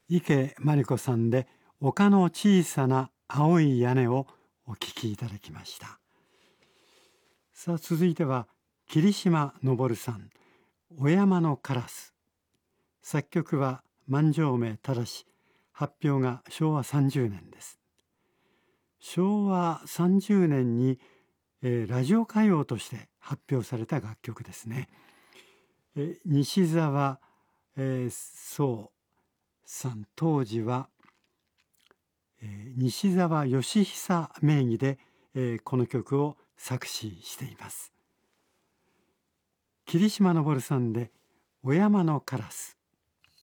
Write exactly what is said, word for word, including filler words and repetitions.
池真理子さんで丘の小さな青い屋根をお聞きいただきました。さあ続いては桐島昇さん、お山のカラス。作曲は万城目正、発表がしょうわさんじゅうねんです。しょうわさんじゅうねんに、えー、ラジオ歌謡として発表された楽曲ですね。えー、西澤、えー、壮さん、当時は、えー、西澤義久名義で、えー、この曲を作詞しています。桐島昇さんでお山のカラス。